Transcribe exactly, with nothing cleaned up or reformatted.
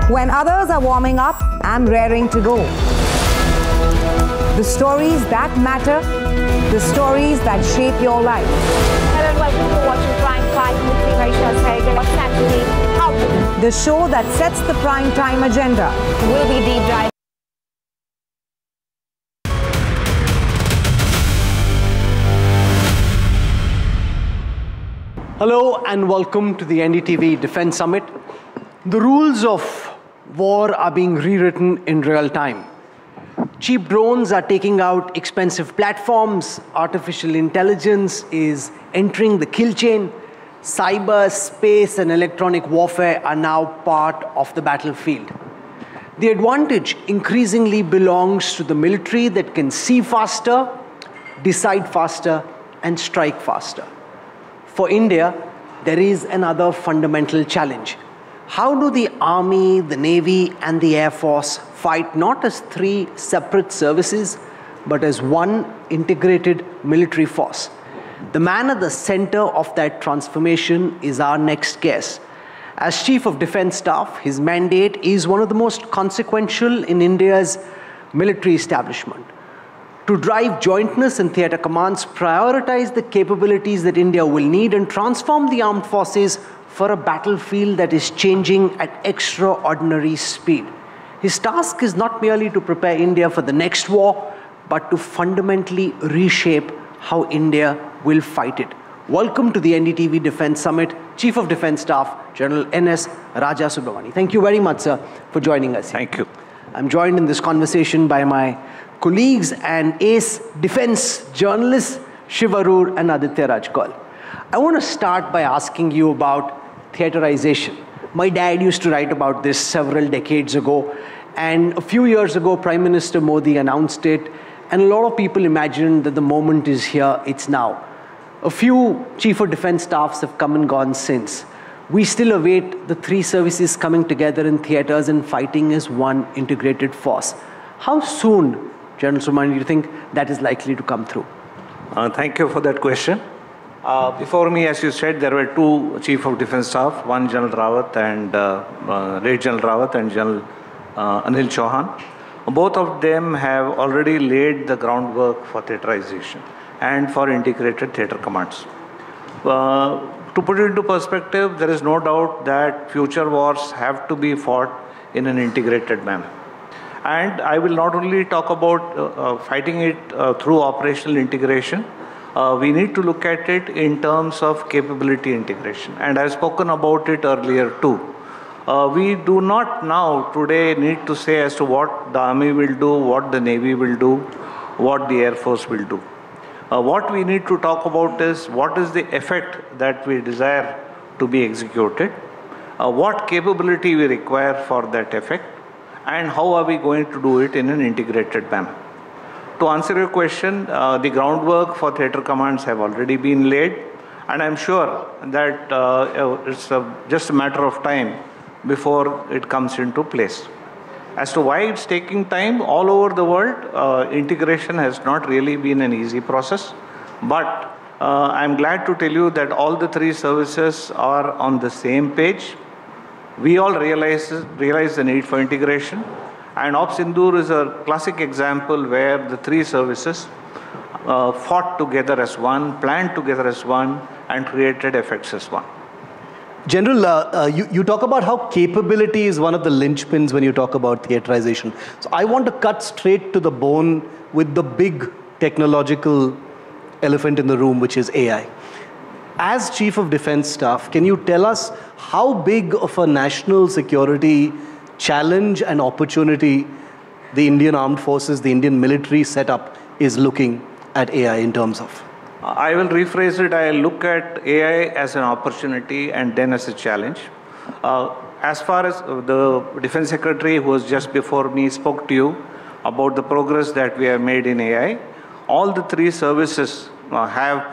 When others are warming up, I'm raring to go. The stories that matter, the stories that shape your life. Hello and welcome to watching Prime Time with me, Maisha Sehgal. What's Saturday? How to The show that sets the prime time agenda. We'll be deep diving. Hello and welcome to the N D T V Defense Summit. The rules of war are being rewritten in real time. Cheap drones are taking out expensive platforms. Artificial intelligence is entering the kill chain. Cyber, space, and electronic warfare are now part of the battlefield. The advantage increasingly belongs to the military that can see faster, decide faster, and strike faster. For India, there is another fundamental challenge. How do the Army, the Navy, and the Air Force fight not as three separate services, but as one integrated military force? The man at the center of that transformation is our next guest. As Chief of Defense Staff, his mandate is one of the most consequential in India's military establishment. To drive jointness and theatre commands, prioritize the capabilities that India will need, and transform the armed forces for a battlefield that is changing at extraordinary speed. His task is not merely to prepare India for the next war, but to fundamentally reshape how India will fight it. Welcome to the N D T V Defense Summit, Chief of Defense Staff, General N S Rajasubramani. Thank you very much, sir, for joining us here. Thank you. I'm joined in this conversation by my colleagues and ace defense journalists, Shiv Arur and Aditya Raj Kaul. I want to start by asking you about theaterization. My dad used to write about this several decades ago, and a few years ago, Prime Minister Modi announced it, and a lot of people imagined that the moment is here, it's now. A few Chief of Defense Staffs have come and gone since. We still await the three services coming together in theaters and fighting as one integrated force. How soon, General Subramani, do you think that is likely to come through? Uh, thank you for that question. Uh, before me, as you said, there were two Chief of Defense Staff, one General Rawat and uh, uh, late General Rawat and General uh, Anil Chauhan. Both of them have already laid the groundwork for theaterization and for integrated theatre commands. Uh, to put it into perspective, there is no doubt that future wars have to be fought in an integrated manner. And I will not only talk about uh, uh, fighting it uh, through operational integration, uh, we need to look at it in terms of capability integration. And I've spoken about it earlier too. Uh, we do not now today need to say as to what the Army will do, what the Navy will do, what the Air Force will do. Uh, what we need to talk about is what is the effect that we desire to be executed, uh, what capability we require for that effect, and how are we going to do it in an integrated manner. To answer your question, uh, the groundwork for theatre commands have already been laid, and I'm sure that uh, it's a, just a matter of time before it comes into place. As to why it's taking time, all over the world, uh, integration has not really been an easy process, but uh, I'm glad to tell you that all the three services are on the same page. We all realize, realize the need for integration, and Ops Sindoor is a classic example where the three services uh, fought together as one, planned together as one, and created effects as one. General, uh, uh, you, you talk about how capability is one of the linchpins when you talk about theaterization. So I want to cut straight to the bone with the big technological elephant in the room, which is A I. As Chief of Defense Staff, can you tell us how big of a national security challenge and opportunity the Indian Armed Forces, the Indian military setup is looking at A I in terms of? I will rephrase it. I look at A I as an opportunity and then as a challenge. Uh, as far as the Defense Secretary, who was just before me, spoke to you about the progress that we have made in A I, all the three services uh, have